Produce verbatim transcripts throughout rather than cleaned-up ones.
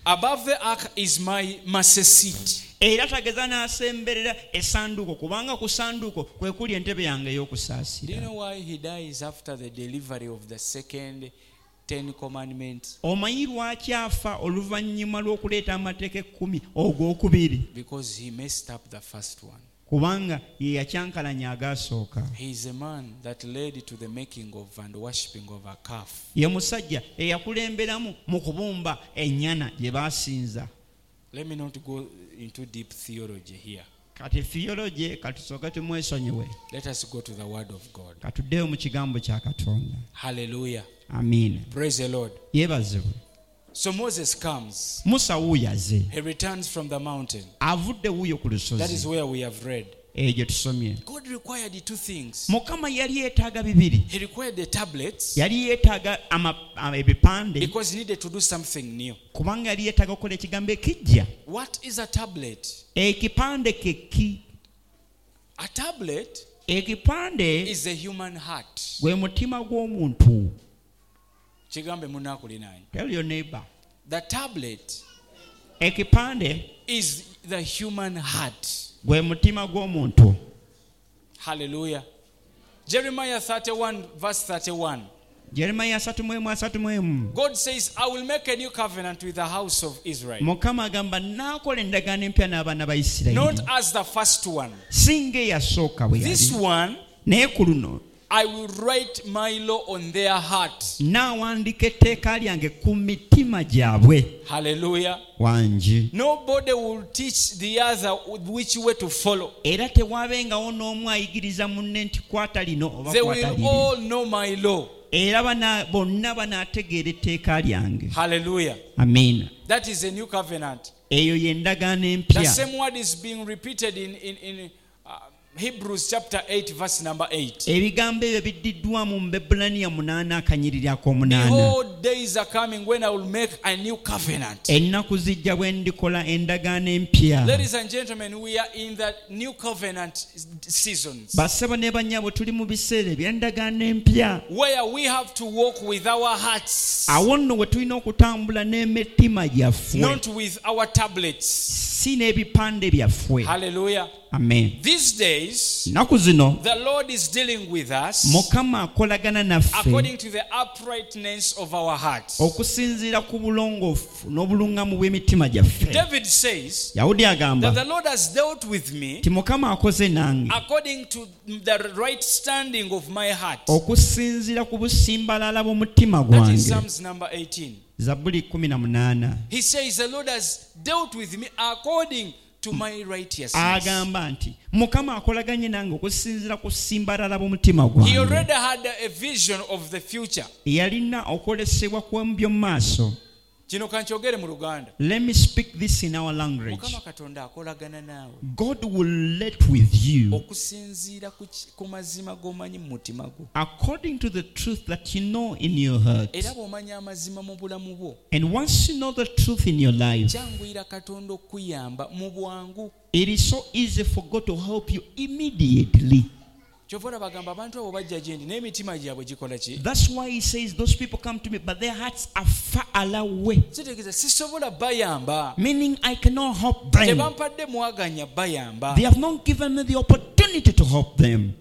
Above the ark is my mercy seat. Era tageza n'asemberera essanduuko kubanga ku ssanduuko kwe kuli entebe yange Do you ey'okusaasira. know why he dies after the delivery of the second Ten Commandments? Omanyi lwaki afa oluvannyuma lw'okuleeta amateeka ekkumi ogwokubiri? Because he messed up the first one. Kubanga ye yakyankalanya agasooka. He is a man that led to the making of and worshipping of a calf. Ye musajja eyakulemberamu mu kubumba ennyana gye baasinza. Let me not go into deep theology here. Kati theology katusooke tumwesonyiwe. Let us go to the word of God. Katuddeyo mu kigambo kya Katonda. Hallelujah. Amiina. Praise the Lord. Yeebazibwe. So Moses comes. Musa wuuyaze. He returns from the mountain. Avudde wuuyo ku That is lusozi. where we have read. Eyo gye tusomye. God required two things. Mukama yali yeetaaga bibiri. He required the tablets Yali yeetaaga ama- ama- ebipande because he needed to do something new. kubanga yali yeetaaga okukola ekigambo ekijja. What is a tablet? Ekipande keki. A tablet Ekipande is the human heart. gwe mutima gw'omuntu. Kigambe munakulinanye. Tell your neighbor. The tablet Ekipande is the human heart. gwe mutima gw'omuntu. Hallelujah. Jeremiah thirty-one verse thirty-one. Jeremiya asatu mu emu asatu mu emu. God says, I will make a new covenant with the house of Israel. Mukama agamba naakola endagaano empya n'abaana ba Not Isirayiri. as the first one. Singa eyasooka bwe This yali. one, Naye ku luno I will write my law on their heart. n'awandiika etteeka lyange ku mitima gyabwe. Hallelujah. Wangi. Nobody will teach the other which way to follow. Era tewaabengawo n'omu ayigiriza munne nti kwata lino oba They kwata will liri. all know my law. Era bana bonna banaategeera etteeka lyange. Hallelujah. Amiina. That is a new covenant. Eyo ye ndagaano The empya. same word is being repeated in, in, in uh, Hebrews chapter eight verse number eight. Ebigambo ebyo biddiddwamu mu Bebulaniya munaana akanyiriri ak'omunaana. Behold, days are coming when I will make a new covenant. Ennaku zijja bwe ndikola endagaano empya. Ladies and gentlemen, we are in the new covenant seasons Bassebo ne bannyabo tuli mu biseera eby'endagaano empya. where we have to walk with our hearts, Awo nno we tulina okutambula n'emitima gyaffe, not with our tablets. si n'ebipande byaffe. Hallelujah. Amen. These days, Nnaku zino the Lord is dealing with us Mukama akolagana naffe according to the uprightness of our hearts. okusinziira ku bulongoofu n'obuluŋŋamu bw'emitima gyaffe. David says Yawudi that agamba the Lord has dealt with me nti Mukama akoze nange according to the right standing of my heart. okusinziira ku busimbalala bw'omutima That is gwange. Psalms number eighteen. Zabbuli kumi na munaana. He says the Lord has dealt with me according to my righteousness. Agamba nti Mukama akolaganye nange okusinziira ku simbalala bw'omutima He gwange. already had a vision of the future. Yalina okwolesebwa kw'omu by'omu maaso. Kino kankyogere mu Luganda. Let me speak this in our language. Mukama Katonda akolagana naawe God will let with you okusinziira ku ki- ku mazima g'omanyi mu mutima gwo. according to the truth that you know in your heart. Era bw'omanya amazima mu bulamu bwo, And once you know the truth in your life, kyanguyira Katonda okukuyamba mu bwangu. it is so easy for God to help you immediately. Kyova olabagamba abantu abo bajja gye ndi n'emitima gyabwe gikola ki? That's why he says those people come to me, but their hearts are far away. Kitegeeza sisobola bayamba. Meaning I cannot help them. Tebampadde mwaganya bayamba. They have not given me the opportunity to help them.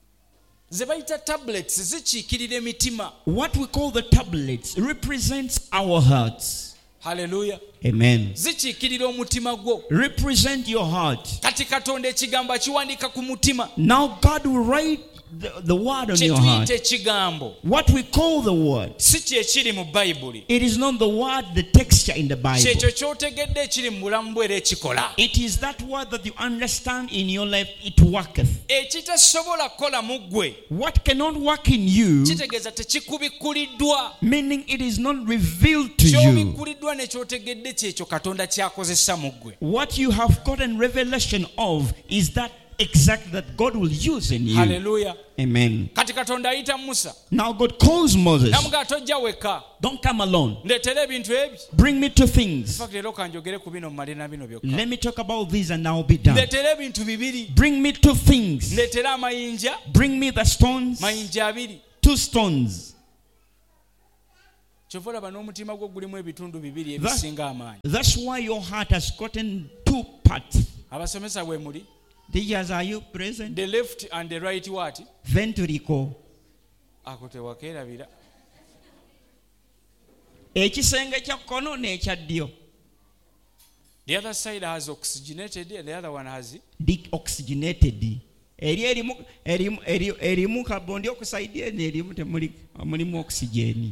Ze bayita tablets zikiikirira emitima. What we call the tablets represents our hearts. Hallelujah. Amen. Zikiikirira omutima gwo. Represent your heart. Kati Katonda ekigambo akiwandiika ku mutima. Now God will write the, the word on Kye your heart. tuyita ekigambo What we call the word. si kye kiri mu Bayibuli. It is not the word, the texture in the Bible. Kyekyo ky'otegedde ekiri mu bulamu bwo era ekikola. It is that word that you understand in your life, it worketh. Ekitasobola kukola mu ggwe What cannot work in you, kitegeeza tekikubikkuliddwa. meaning it is not revealed to you. Ky'obikkuliddwa ne ky'otegedde kyekyo Katonda ky'akozesa mu ggwe. What you have gotten revelation of is that exact that God will use in you. Hallelujah. Amen. Kati Katonda ayita Musa. Now God calls Moses. Namugamba tojja wekka. Don't come alone. Ndeetera ebintu ebi. Bring me two things. Fact leero kanjogere ku bino mmale na bino byokka. Let me talk about these and I'll be done. Ndeetera ebintu bibiri. Bring me two things. Ndeetera amayinja. Bring me the stones. Mayinja abiri. Two stones. kyova olaba n'omutima gwo gulimu ebitundu bibiri That- ebisinga amaanyi. That's why your heart has gotten two parts. Abasomesa bwe muli, Teachers, are you present? the left and the right what? Ventricle. Ako tewakeerabira. Ekisenge kya kkono n'ekya ddyo. The other side has oxygenated and the other one has Deoxygenated. Eri erimu erimu eri- erimu carbon dioxide n'erimu temuli mulimu oxygen.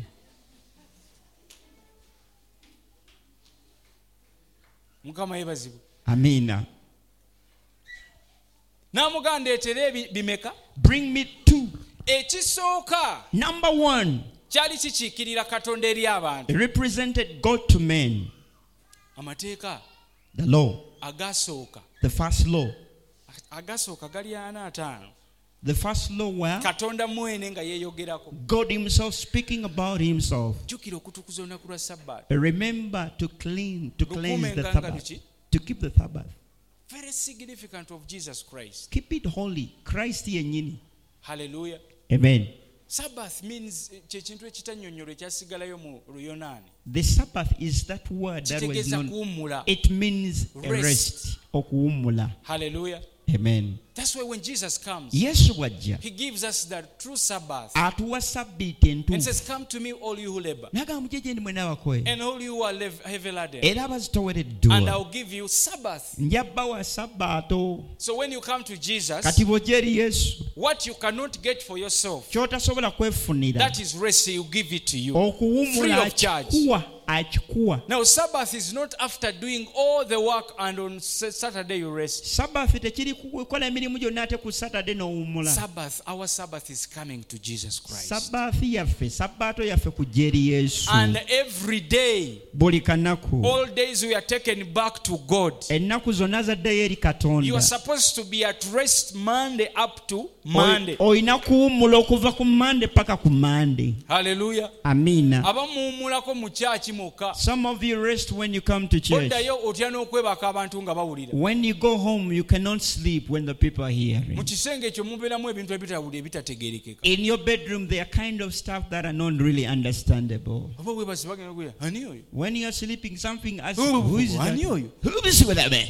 Mukama yebazibwe. Amina. N'amugamba ndeetere ebi- bimeka. Bring me two. Ekisooka Number one, kyali kikiikirira Katonda eri abantu. it represented God to men. Amateeka The law, agasooka the first law. agasooka gali ana ataano. The first law where Katonda mwene nga yeeyogerako. God himself speaking about himself. Jjukira okutukuza olunaku lwa Sabbaati. Remember to clean, to cleanse the Lukumenga Sabbath. luki? To keep the Sabbath. Very significant of Jesus Christ. Keep it holy. Christ yennyini. Hallelujah. Amen. Sabbath means eh, kye kintu ekitannyonnyolwa ekyasigalayo mu Luyonaani. The Sabbath is that word that was Kitegeeza known. kuwummula. It means a Rest. rest. Okuwummula. Hallelujah. Amen. That's why when Jesus comes, Yesu wajja. he gives us the true Sabbath. Atuwa sabbiiti And entuufu. says, come to me all you who labor N'agamba mujje gye ndi mwenna abakoye. and all you who are lev- heavy laden, Era abazitoweredde and edduwa. I'll give you Sabbath. Njabbawa sabbaato. So when you come to Jesus, Kati bw'ojja eri Yesu. what you cannot get for yourself, Ky'otasobola kwefunira. that is rest, he'll give it to you. Okuwummula Free of charge. akikuwa. Akikuwa. Now, Sabbath is not after doing all the work and on Sa- Saturday you rest. Sabbath tekiri kukola emirimu gyonna ate ku Saturday n'owummula. Sabbath, our Sabbath is coming to Jesus Christ. Sabbath yaffe, sabbaato yaffe kujja eri Yesu. And every day, Buli kanaku. all days we are taken back to God. Ennaku zonna zaddayo eri You Katonda. are supposed to be at rest Monday up to Monday. Oy- Oyina kuwummula okuva ku Monday paka ku Monday. Hallelujah. Amiina. Abamuwummulako mu kyaki mwokka. Some of you rest when you come to church. Oddayo otya n'okwebaka abantu nga bawulira. When you go home, you cannot sleep when the people are Mu hearing. kisenge ekyo mubeeramu ebintu ebitawulira ebitategeerekeka. In your bedroom, there are kind of stuff that are not really understandable. Oba weebase bagenda kugira ani oyo? When you are sleeping, something asks, Oh, who is that? ani oyo? Who is with that man?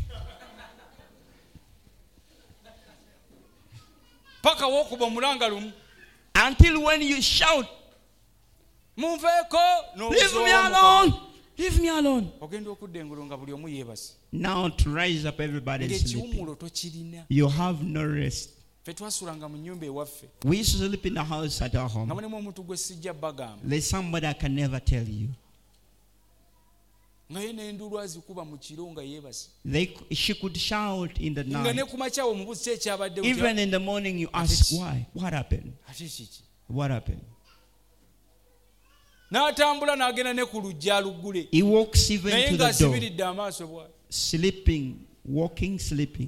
Paka w'okuba omulanga lumu. Until when you shout, Munveeko leave me n'obuzoba alone, leave me alone. ogenda okudda engulu nga buli omu yeebase. Now to rise up, everybody is sleeping. Ng'ekiwummulo tokirina. You have no rest. Ffe twasulanga mu nnyumba ewaffe. We used to sleep in the house at our Nga home. mulimu omuntu gwe sijja bagamba. There's somebody I can never tell you. Nga ye n'enduulu azikuba mu kiro nga yeebase. They, she could shout in the Nga ne night. ku makya omubuzi ki ekyabadde otya? Even in the morning, you ask why. What happened? Ate kiki? What happened? N'atambula n'agenda ne ku luggya aluggule. He walks even Naye to the door, ng'asibiridde amaaso bw'ati. sleeping, walking, sleeping.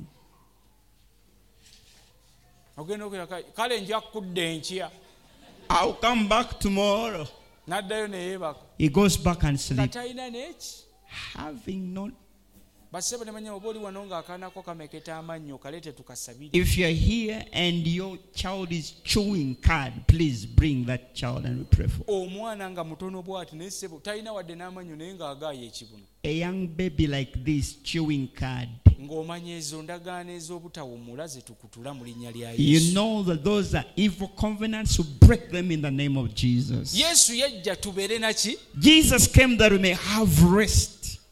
Ogenda okira kale nja kudda enkya. I'll come back tomorrow. N'addayo ne yeebaka. He goes back and Nga sleeps, talina n'eki. having not. Bassebo ne banyama oba oli wano ng'akaanako kameketa amannyo kaleete tukasabire. If you're here and your child is chewing card, please bring that child and we pray for. Omwana nga mutono bw'ati naye ssebo talina wadde n'amannyo naye ng'agaaya ekibuno. A young baby like this chewing card. Ng'omanya ezo ndagaano ez'obutawummula ze tukutula mu linnya lya You Yesu. know that those are evil covenants, we break them in the name of Jesus. Yesu yajja tubeere naki? Jesus came that we may have rest.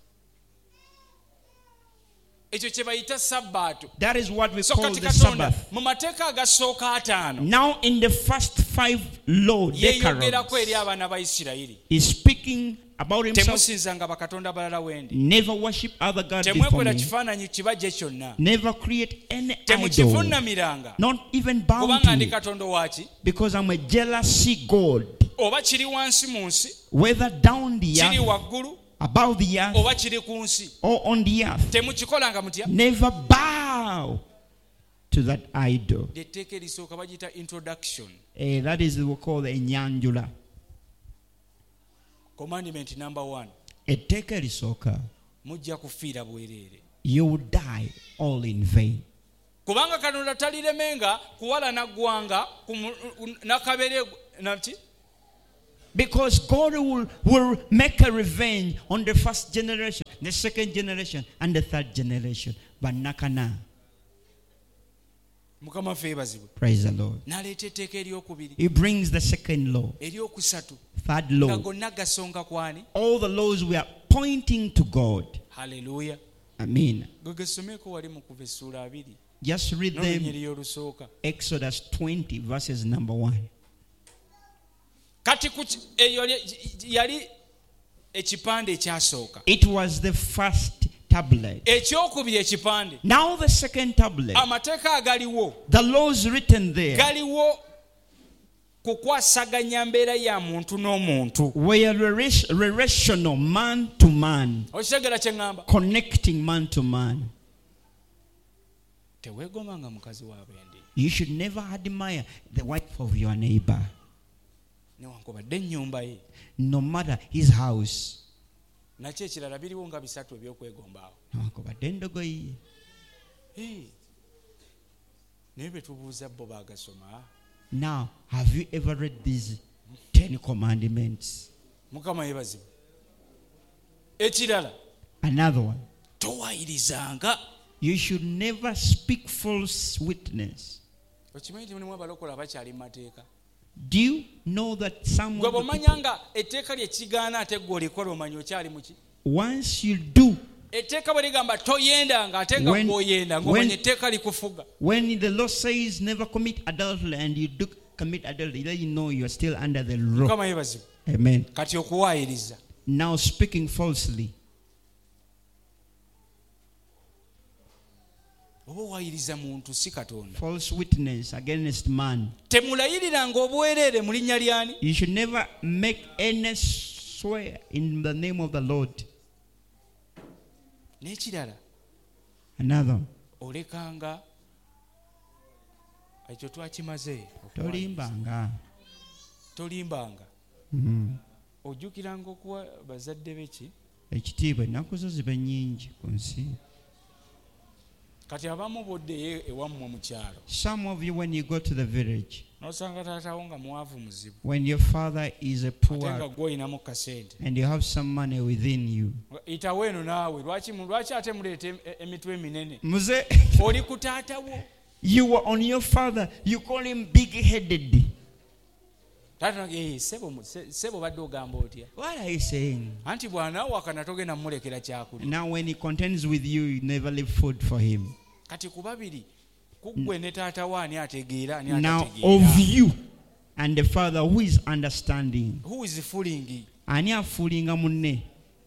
Ekyo kye bayita Sabbaato. That is what we So call kati the Katonda Sabbath. mu mateeka agasooka ataano Now in the first five law yeeyogerako eri decalogues, abaana ba Isirayiri. he's speaking about himself. Temusinzanga bakatonda balala wendi. Never worship other gods before Temwekola me. kifaananyi kibajje kyonna. Never create any idol. Temukivuunamiranga. Not even bow Kubanga to ndi me. katonda waaki? Because I'm a jealousy God. Oba kiri wansi mu nsi, Whether down the kiri earth, waggulu, above the earth, oba kiri ku nsi. or on the earth. Temukikolanga mutya? Never bow to that idol. Etteeka erisooka bagiyita introduction. Eh, that is what we call the enyanjula. Commandment number one. Etteeka erisooka, Mujja kufiira bwereere. you will die all in vain. Kubanga Katonda taliremenga kuwala na ggwanga ku mu- nakabere naki? Because God will, will make a revenge on the first generation, the second generation, and the third generation. Banakana. Mukama feebazibwe. Praise the Lord. N'aleeta etteeka eryokubiri. He brings the second law, Eryokusatu. third Nga law. gonna gasonga kwani? All the laws were pointing to God. Hallelujah. Amen. Gwe gesomeko wali mu kuva essuula abiri. Just read N'olunyiri them. olusooka. Exodus twenty, verses number one. Kati ku ki- eyo yali- yali ekipande ekyasooka. It was the first tablet. Ekyokubiri ekipande. Now the second tablet, Amateeka agaliwo the laws written there, galiwo kukwasaganya mbeera ya muntu n'omuntu. were rela- relational, man to man, Okitegera kye ŋŋamba? connecting man to man. Teweegomanga mukazi wa bendi. You should never admire the wife of your neighbor, Newankubadde ennyumba ye. no matter his house, Nakyo ekirala biriwo nga bisatu ebyokwegombaawo. newankubadde endogoyi ye. Hey. Naye be tubuuza bo baagasoma. Now, have you ever read these Ten Commandments? Mukama yeebazibwe. Ekirala Another one, towaayirizanga. you should never speak false witness. Okimanyi nti mulimu abalokole abakyali mu mateeka. Do you know that some Gwe of the bw'omanya people, nga etteeka lye kigaana ate ggwe olikola omanya okyali mu ki? once you do, Etteeka bwe ligamba toyendanga ate nga When- gw'oyenda when- ng'omanya etteeka likufuga. when the law says never commit adultery and you do commit adultery, then you know you are still under the law. Mukama yeebazibwe. Amen. Kati okuwaayiriza. Now speaking falsely. Oba owaayiriza muntu si Katonda. False witness against man. Temulayiriranga obwereere mu linnya lyani? You should never make any swear in the name of the Lord. N'ekirala Another. olekanga ekyo twakimaze. Tolimbanga. Tolimbanga. Mhm. Ojjukiranga okuwa bazadde beki. Ekitiibwa ennaku zo ziba nnyingi ku nsi. Kati abamu boddeyo ewammwe mu kyalo. Some of you, when you go to the village, N'osanga taatawo nga muwavu muzibu. when your father is a Ate nga poor gw'olinamu kasente. and you have some money within you, Itawo eno naawe lwaki mu- lwaki ate muleeta em- e- emitwe eminene? Muze, Oli ku taatawo. you were on your father, you call him big-headed. Taata eh sebo mu- se- sebo badde ogamba otya? What are you saying? Anti bw'anaawakana togenda mulekera kyakulya. Now when he contends with you, you never leave food for him. Kati ku babiri ku ggwe ne taatawo ani ategeera ani Now of atategeera? you and the father, who is understanding? Who is fooling? Ani afuulinga munne?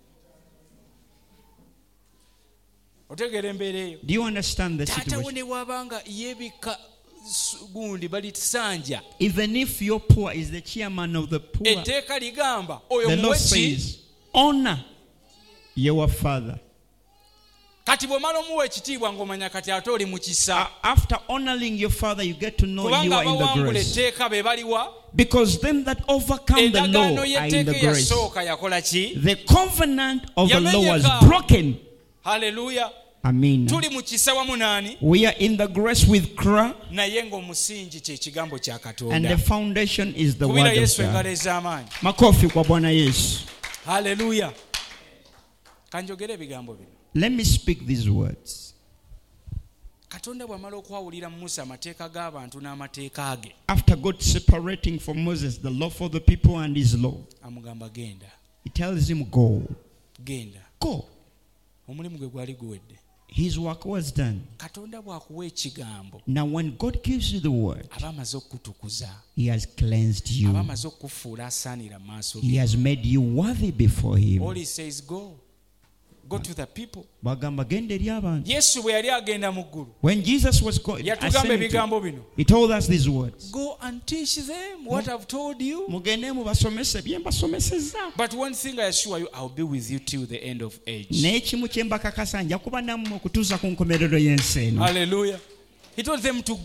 Otegeera embeera eyo? Do you understand the Taatawo situation? ne bw'abanga yeebika s- gundi balisanja. Even if your poor is the chairman of the poor, Etteeka ligamba oyo the law muwe ki? says, honor your father. Kati bw'omala omuwa ekitiibwa ng'omanya kati ate oli mu kisa. Uh, after honoring your father, you get to know you Kubanga are in the abawangula grace. etteeka be baliwa? Because them that overcome the law Endagaano are in y'etteeka the grace. eyasooka yakola ki? The covenant of the law was Yamenyeka. broken. Haleluya. Amen. Tuli mu kisa wamu naani? We are in the grace with Christ, Naye ng'omusingi kye kigambo kya and the Katonda. foundation is the Kubira word of Yesu engalo God. ez'amaanyi. Makofi kwa Bwana Yesu. Haleluya. Kanjogere ebigambo bino. Let me speak these words. Katonda bw'amala okwawulira Musa amateeka g'abantu n'amateeka ge, After God separating from Moses the law for the people and his law, amugamba genda, he tells him, go. genda. Go. Omulimu gwe gwali guwedde. His work was done. Katonda bw'akuwa ekigambo, Now when God gives you the word, aba amaze okukutukuza, he has cleansed aba you. amaze okukufuula asaanira mu maaso He ge. has made you worthy before him. All he says, go. Go to the people. Bagamba genda eri abantu. Yesu bwe yali agenda mu ggulu, When Jesus was going, yatugamba ebigambo bino. he told us these words. Go and teach them what I've told you. Mugende mubasomese bye mbasomesezza. But one thing I assure you, I'll be with you till the end of age. N'ekimu kye mbakakasa nja kuba nammwe okutuusa ku nkomerero y'ensi eno. Hallelujah. He told them to go.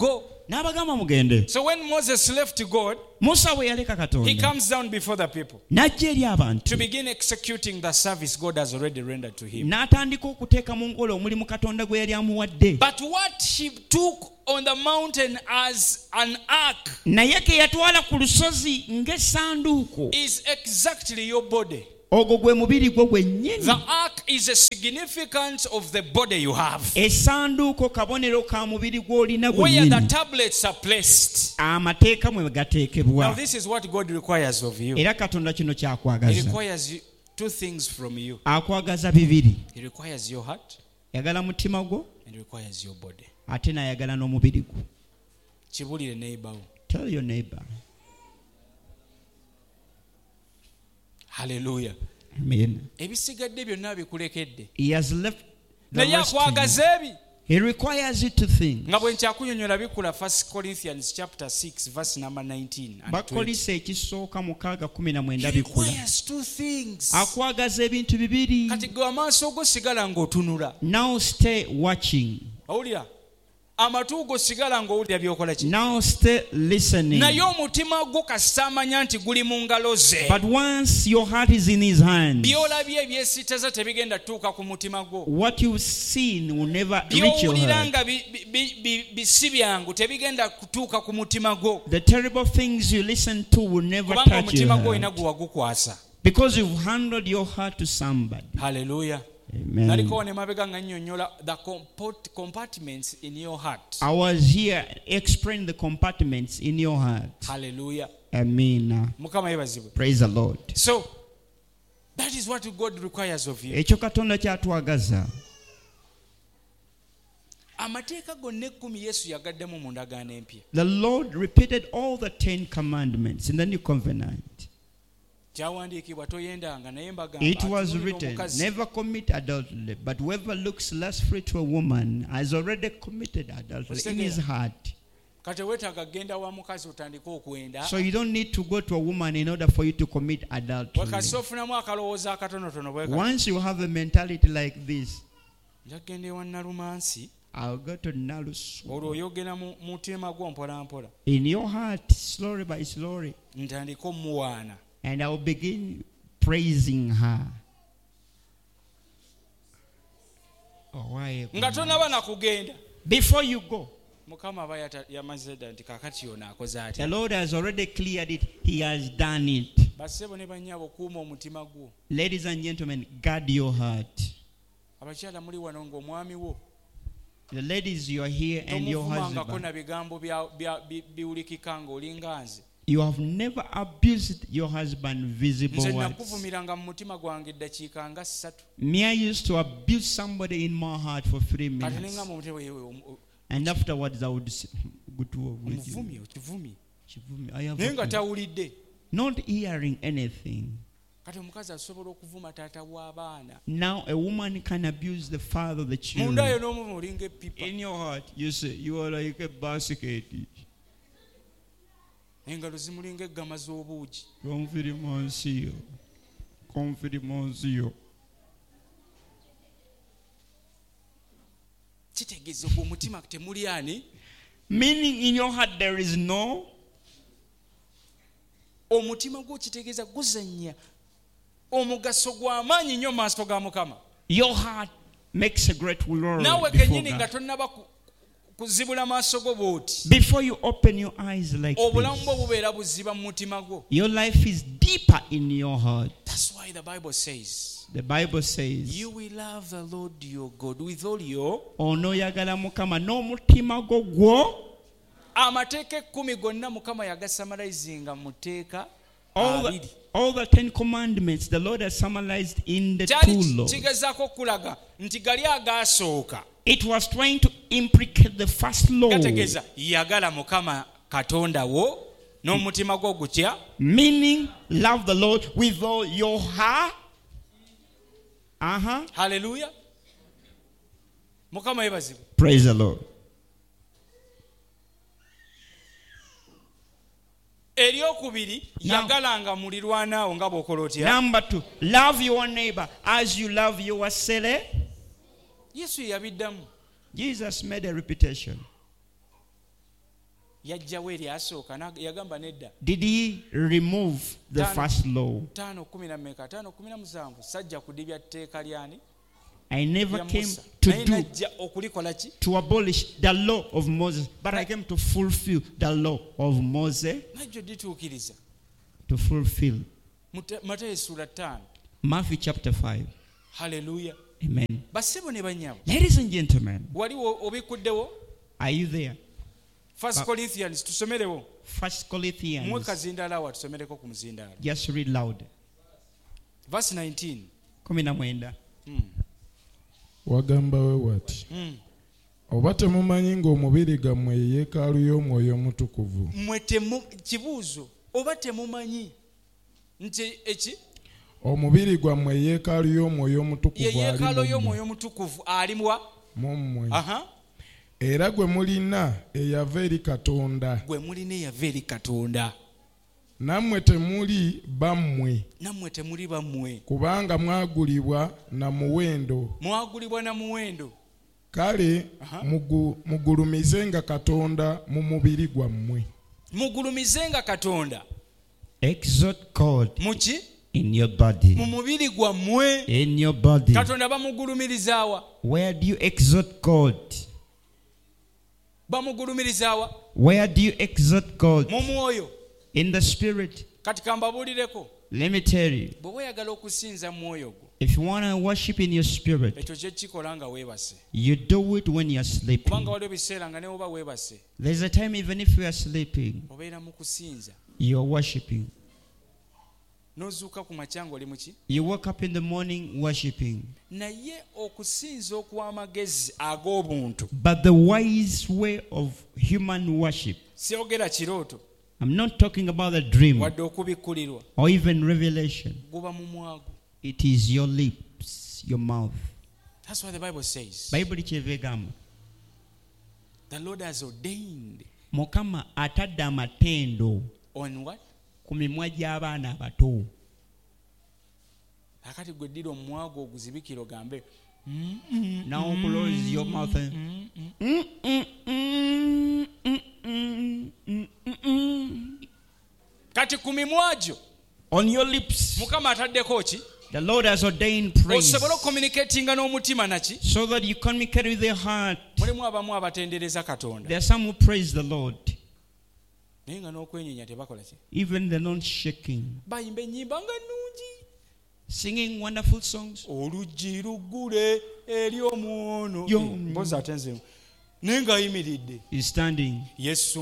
n'abagamba mugende. So when Moses left God, Musa bwe yaleka he Katonda comes down before the people n'ajja eri abantu to begin executing the service God has already rendered to him. n'atandika okuteeka mu nkola omulimu Katonda gwe yali amuwadde. But what he took on the mountain as an ark naye ke yatwala ku lusozi ng'essanduuko is exactly your body. ogwo gwe mubiri gwo gwennyini. The ark is a significance of the body you have, essanduuko kabonero ka mubiri gw'olina where the gwennyini. tablets are placed. amateeka mwe Now gateekebwa. this is what God requires of you. era Katonda kino He kyakwagaza. requires you two things from you. akwagaza bibiri. He requires your heart yagala mutima gwo and requires your body. ate n'ayagala n'omubiri gwo. Kibulire neighbor. Tell your neighbor. Hallelujah. Amen. Ebisigadde byonna bikulekedde. He has left the Naye rest to you. akwagaza ebi. He requires you to think. Nga bwe nkyakunyonyola bikula First Corinthians chapter six verse number nineteen and twenty. bakolisa ekisooka mukaaga kumi na mwenda He bikula. requires two things. akwagaza ebintu bibiri. Kati gwe amaaso go sigala ng'otunula. Now stay watching. Owulira? Amatu go sigala ng'owulira by'okola ki? Now stay listening. Naye omutima gwo kasita amanya nti guli mu ngalo ze. But once your heart is in his hands, By'olabye ebyesittaza tebigenda tuuka ku mutima gwo. what you've seen will never reach your By'owulira heart. nga bi- bi- bi- bisi byangu tebigenda kutuuka ku mutima gwo. The terrible things you listen to will never Kubanga touch your omutima gwo olina heart. gwe wagukwasa. Because you've handed your heart to somebody. Hallelujah. Amen. Naliko ne mabega nga nnyonnyola the comport- compartments in your heart. I was here explaining the compartments in your heart. Hallelujah. Amen. Mukama yebazibwe. Praise the Lord. So that is what God requires of you. ekyo Katonda kyatwagaza. Amateeka gonna ekkumi Yesu yagaddemu mu ndagaano empya. The Lord repeated all the Ten Commandments in the New Covenant. Kyawandiikibwa toyendanga naye mbagamba It was atunuulira written, omukazi. never commit adultery, but whoever looks lustfully to a woman has already committed adultery in his heart. Kati weetaaga kgenda wa mukazi otandike okwenda. So you don't need to go to a woman in order for you to commit adultery. Wakati ofunamu akalowoozo akatonotono bwe kati. Once you have a mentality like this, Nja kgenda ewa Nalumansi, I'll go to Nalus. olwo oyogera mu mutima gwo mpola mpola. In your heart, slowly by slowly, Ntandike omuwaana. and I'll begin praising her. Oh, why? Nga tonaba na kugenda. Before you go, Mukama aba yata- yamaze dda nti kaakati ono akoze the atya. Lord has already cleared it. He has done it. Bassebo ne bannyabo kuuma omutima gwo. Ladies and gentlemen, guard your heart. Abakyala muli wano ng'omwami wo The ladies, you are here and your tomuvumangako husband. na bigambo bya- bya- bi- biwulikika ng'olinga nze. You have never abused your husband visible Nze words. nakuvumiranga mu mutima gwange eddakiika nga ssatu. Me, I used to abuse somebody in my heart for three Kati minutes. nenga mu mutima yewe omu- And afterwards, I would say, go to omuvumye okivumye. I have Naye nga abused." tawulidde. Not hearing anything. Kati omukazi asobola okuvuma taata w'abaana. Now a woman can abuse the father of the Munda yo children. n'omuvuma olinga epipa. In your heart, you say you are like a basket. Engalo zimulinga eggama z'obuugi. Confirmation. Confirmation. Kitegeeza ogwo omutima temuli ani. Meaning in your heart there is no. Omutima gwo kitegeeza guzannya omugaso gw'amaanyi nnyo mu maaso ga Mukama. Your heart makes a great glory Naawe before kennyini nga God. tonnaba ku- kuzibula maaso go bw'oti. Before you open your eyes like Obulamu bwo this, bubeera buziba mu mutima gwo. your life is deeper in your heart. That's why the Bible says, The Bible says, you will love the Lord your God with all your. onoyagala Mukama n'omutima gwo gwo. Amateeka ekkumi gonna Mukama yagasamalizinga mu tteeka All abiri. the, all the Ten Commandments the Lord has summarized in the two Kyali laws. kigezaako okulaga nti gali agaasooka. It was trying to implicate the first law, Gategeeza yagala Mukama Katonda wo n'omutima gwo gutya. meaning love the Lord with all your heart. Uh-huh. Hallelujah. Mukama yebazibwe. Praise the Lord. Eryokubiri Now- yagalanga mulirwanaawo nga bw'okola otya. Number two, love your neighbor as you love yourself. Yesu yabiddamu. Jesus made a reputation. yajjawo eri asooka na- yagamba nedda Did he remove the Tano. first law? tano kumi na mmeka tano kumi na musanvu sajja kudibya tteeka lyani I never lya came Musa to naye do, najja okulikola ki to abolish the law of Moses, but I came to fulfill the law of Moses, najjo dituukiriza to fulfill. Mute- Matayo essula ttaano Matthew chapter five. haleluya Amen. bassebo ne bannyabo Ladies and gentlemen, wali wo- obikuddewo are you there? first Ba- corinthians tusomerewo First muwe Corinthians. kazindaala awa tusomereko ku muzindaalo Just read loud. verse nineteen kumi na mwenda. Mm. wagamba we wati Mm. oba temumanyi ng'omubiri gammwe ye yeekaalu y'omwoyo omutukuvu mmwe temu kibuuzo oba temumanyi nti eki omubiri gwammwe ye yeekaalu y'omwoyo ye omutukuvu ali yeekalo mu mmwe. y'omwoyo omutukuvu alimuwa mu mmwe aha era gwe mulina eyava eri katonda gwe mulina eyava eri katonda nammwe temuli bammwe nammwe temuli bammwe kubanga mwagulibwa na muwendo mwagulibwa na muwendo kale Aha. mugu- mugulumizenga katonda mu mubiri gwammwe mugulumizenga katonda Exalt God muki in your body. mu mubiri gwammwe In your body. katonda bamugulumirizaawa Where do you exalt God? bamugulumirizaawa Where do you exalt God? mu mwoyo In the spirit. kati kambabuulireko Let me tell you, bwe weeyagala okusinza mu mwoyo gwo if you want to worship in your spirit, ekyo kyekikola nga weebase you do it when you're kubanga sleeping. waliwo ebiseera nga ne oba weebase There's a time, even if you are sleeping, obeera mu kusinza you're worshiping. n'ozuuka ku makya nga oli muki You wake up in the morning worshiping. naye okusinza okw'amagezi ag'obuntu But the wise way of human worship, siogera kirooto I'm not talking about a dream wadde okubikkulirwa or even revelation. guba mu mwago. It is your lips, your mouth. That's what the Bible says. Bible kyeva egamba. The Lord has ordained Mukama atadde amatendo on what? ku mimwa gy'abaana abato. Akati gwe ddira omwago oguzibikira ogambe Now close your mouth. and- Mm, mm, mm, mm, mm, mm, mm, mm. kati ku mimwa gyo On your lips, Mukama ataddeko ki the Lord has ordained praise osobole okucommunicatinga n'omutima naki so that you communicate with your heart. mulimu abamu abatendereza Katonda There are some who praise the Lord, naye nga n'okwenyinya tebakola ki even they're not shaking, bayimba ennyimba nga nnungi singing wonderful songs. oluggi luggule eri omwono Yo. mpozi ate nze naye ng'ayimiridde He's standing. yesu